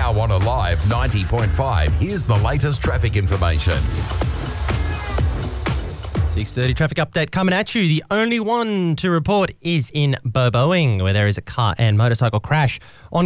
Now on Alive 90.5, here's the latest traffic information. 6:30 traffic update coming at you. The only one to report is in Boboing, where there is a car and motorcycle crash on